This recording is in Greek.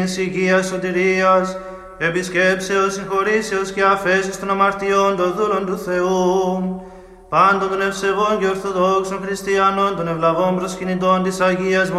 υγείας σωτηρίας, επισκέψεως, συγχωρήσεως και αφέσεως των αμαρτιών των δούλων του Θεού, πάντων των ευσεβών και ορθοδόξων χριστιανών, των ευλαβών προσκυνητών της Αγίας